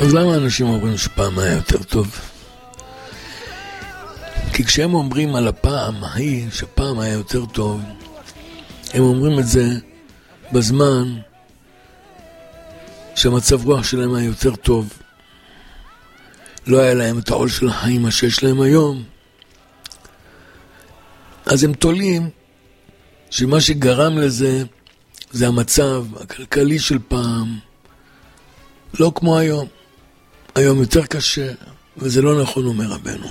אז למה אנשים אומרים שפעם היה יותר טוב? כי כשהם אומרים על הפעם ההיא שפעם היה יותר טוב, הם אומרים את זה בזמן שהמצב רוח שלהם היה יותר טוב. לא היה להם את העול של החיים מה שיש להם היום. אז הם תולים שמה שגרם לזה זה המצב הכלכלי של פעם, לא כמו היום. היום יותר קשה, וזה לא נכון, אומר רבנו.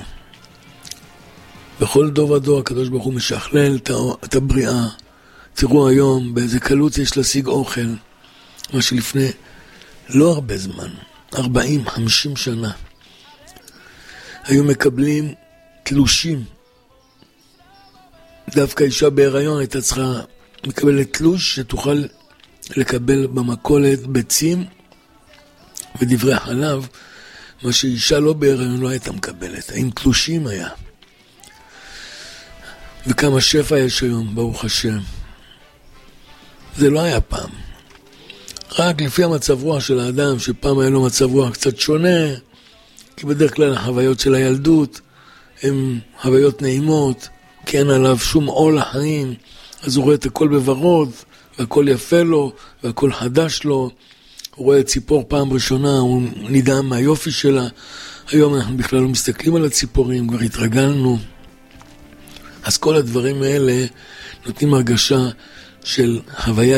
בכל דור ודור הקדוש ברוך הוא משכלל את הבריאה. תראו היום באיזה קלות יש להשיג אוכל, מה שלפני לא הרבה זמן, 40-50 שנה, היו מקבלים תלושים. דווקא אישה בהיריון הייתה צריכה מקבלת תלוש שתוכל לקבל במכולת ביצים ודברי חלב, מה שאישה לא בהיריון לא הייתה מקבלת. עם תלושים היה. וכמה שפע יש היום, ברוך השם. זה לא היה פעם. רק לפי המצב רוח של האדם, שפעם היה לו מצב רוח קצת שונה, כי בדרך כלל החוויות של הילדות הן חוויות נעימות, כי אין עליו שום עול לחיים, אז הוא רואה את הכל בוורוד, והכל יפה לו, והכל חדש לו. הוא רואה את ציפור פעם ראשונה, הוא נדהם מהיופי שלה. היום אנחנו בכלל לא מסתכלים על הציפורים, כבר התרגלנו. אז כל הדברים האלה נותנים הרגשה של חוויה